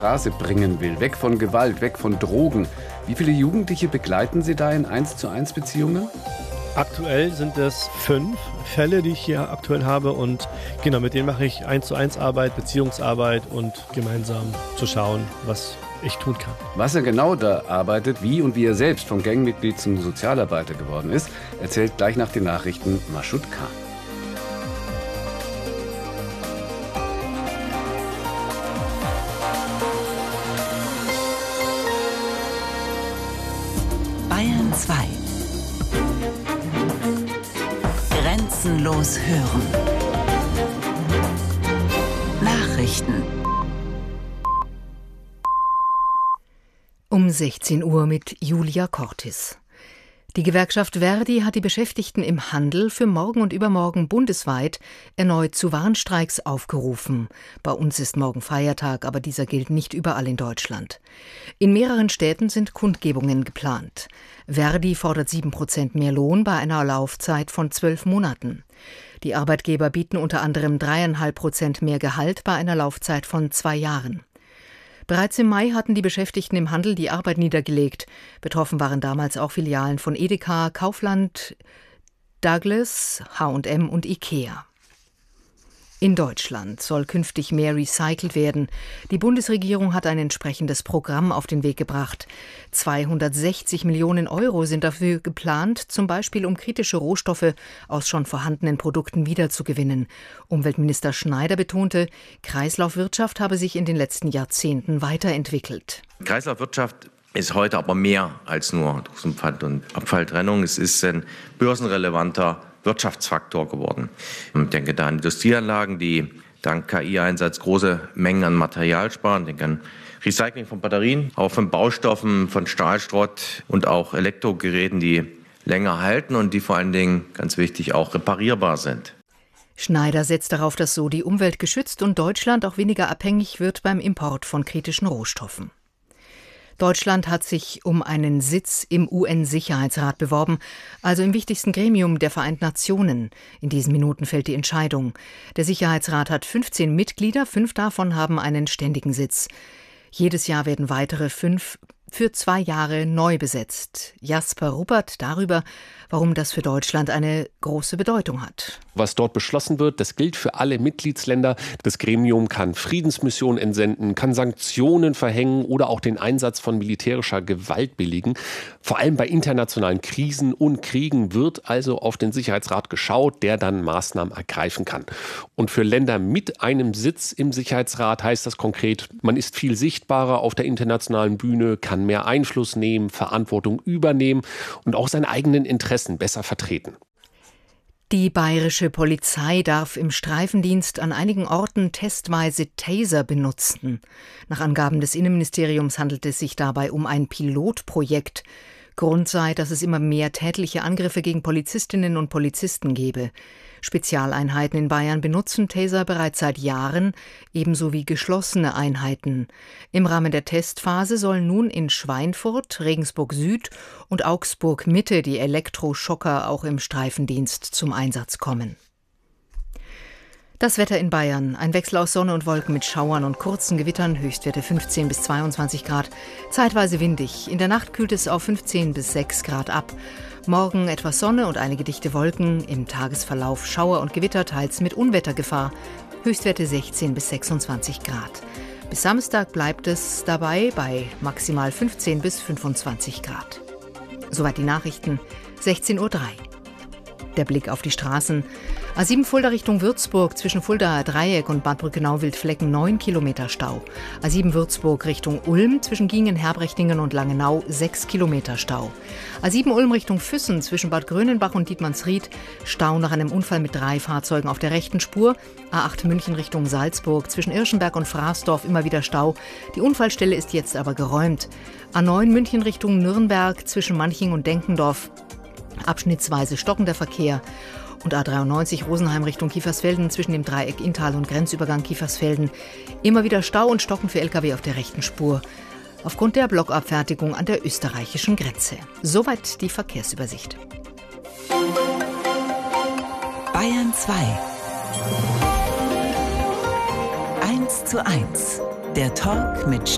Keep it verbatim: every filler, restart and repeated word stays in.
Straße bringen will. Weg von Gewalt, weg von Drogen. Wie viele Jugendliche begleiten Sie da in eins zu eins Beziehungen? Aktuell sind es fünf Fälle, die ich hier aktuell habe, und genau, mit denen mache ich eins zu eins Arbeit, Beziehungsarbeit und gemeinsam zu schauen, was ich tun kann. Was er genau da arbeitet, wie und wie er selbst vom Gangmitglied zum Sozialarbeiter geworden ist, erzählt gleich nach den Nachrichten Mashoud Khan. Bayern zwei. Grenzenlos hören. Nachrichten. Um sechzehn Uhr mit Julia Cortis. Die Gewerkschaft Verdi hat die Beschäftigten im Handel für morgen und übermorgen bundesweit erneut zu Warnstreiks aufgerufen. Bei uns ist morgen Feiertag, aber dieser gilt nicht überall in Deutschland. In mehreren Städten sind Kundgebungen geplant. Verdi fordert sieben Prozent mehr Lohn bei einer Laufzeit von zwölf Monaten. Die Arbeitgeber bieten unter anderem dreieinhalb Prozent mehr Gehalt bei einer Laufzeit von zwei Jahren. Bereits im Mai hatten die Beschäftigten im Handel die Arbeit niedergelegt. Betroffen waren damals auch Filialen von Edeka, Kaufland, Douglas, H und M und Ikea. In Deutschland soll künftig mehr recycelt werden. Die Bundesregierung hat ein entsprechendes Programm auf den Weg gebracht. zweihundertsechzig Millionen Euro sind dafür geplant, zum Beispiel um kritische Rohstoffe aus schon vorhandenen Produkten wiederzugewinnen. Umweltminister Schneider betonte, Kreislaufwirtschaft habe sich in den letzten Jahrzehnten weiterentwickelt. Kreislaufwirtschaft ist heute aber mehr als nur Dosenpfand und Abfalltrennung. Es ist ein börsenrelevanter Wirtschaftsfaktor geworden. Ich denke da an Industrieanlagen, die dank K I-Einsatz große Mengen an Material sparen. Ich denke an Recycling von Batterien, auch von Baustoffen, von Stahlschrott und auch Elektrogeräten, die länger halten und die vor allen Dingen, ganz wichtig, auch reparierbar sind. Schneider setzt darauf, dass so die Umwelt geschützt und Deutschland auch weniger abhängig wird beim Import von kritischen Rohstoffen. Deutschland hat sich um einen Sitz im U N-Sicherheitsrat beworben, also im wichtigsten Gremium der Vereinten Nationen. In diesen Minuten fällt die Entscheidung. Der Sicherheitsrat hat fünfzehn Mitglieder, fünf davon haben einen ständigen Sitz. Jedes Jahr werden weitere fünf für zwei Jahre neu besetzt. Jasper Ruppert darüber, warum das für Deutschland eine große Bedeutung hat. Was dort beschlossen wird, das gilt für alle Mitgliedsländer. Das Gremium kann Friedensmissionen entsenden, kann Sanktionen verhängen oder auch den Einsatz von militärischer Gewalt billigen. Vor allem bei internationalen Krisen und Kriegen wird also auf den Sicherheitsrat geschaut, der dann Maßnahmen ergreifen kann. Und für Länder mit einem Sitz im Sicherheitsrat heißt das konkret, man ist viel sichtbarer auf der internationalen Bühne, kann mehr Einfluss nehmen, Verantwortung übernehmen und auch seine eigenen Interessen besser vertreten. Die bayerische Polizei darf im Streifendienst an einigen Orten testweise Taser benutzen. Nach Angaben des Innenministeriums handelt es sich dabei um ein Pilotprojekt. Grund sei, dass es immer mehr tätliche Angriffe gegen Polizistinnen und Polizisten gebe. Spezialeinheiten in Bayern benutzen Taser bereits seit Jahren, ebenso wie geschlossene Einheiten. Im Rahmen der Testphase sollen nun in Schweinfurt, Regensburg Süd und Augsburg Mitte die Elektroschocker auch im Streifendienst zum Einsatz kommen. Das Wetter in Bayern. Ein Wechsel aus Sonne und Wolken mit Schauern und kurzen Gewittern, Höchstwerte fünfzehn bis zweiundzwanzig Grad, zeitweise windig. In der Nacht kühlt es auf fünfzehn bis sechs Grad ab. Morgen etwas Sonne und einige dichte Wolken, im Tagesverlauf Schauer und Gewitter, teils mit Unwettergefahr, Höchstwerte sechzehn bis sechsundzwanzig Grad. Bis Samstag bleibt es dabei bei maximal fünfzehn bis fünfundzwanzig Grad. Soweit die Nachrichten, sechzehn Uhr drei. Der Blick auf die Straßen. A sieben Fulda Richtung Würzburg, zwischen Fuldaer Dreieck und Bad Brückenau-Wildflecken neun Kilometer Stau. A sieben Würzburg Richtung Ulm, zwischen Gingen, Herbrechtingen und Langenau sechs Kilometer Stau. A sieben Ulm Richtung Füssen, zwischen Bad Grönenbach und Dietmannsried, Stau nach einem Unfall mit drei Fahrzeugen auf der rechten Spur. A acht München Richtung Salzburg, zwischen Irschenberg und Fraßdorf immer wieder Stau. Die Unfallstelle ist jetzt aber geräumt. A neun München Richtung Nürnberg, zwischen Manching und Denkendorf, abschnittsweise stockender Verkehr. Und A dreiundneunzig Rosenheim Richtung Kiefersfelden, zwischen dem Dreieck Inntal und Grenzübergang Kiefersfelden. Immer wieder Stau und Stocken für L K W auf der rechten Spur. Aufgrund der Blockabfertigung an der österreichischen Grenze. Soweit die Verkehrsübersicht. Bayern zwei. eins zu eins. Der Talk mit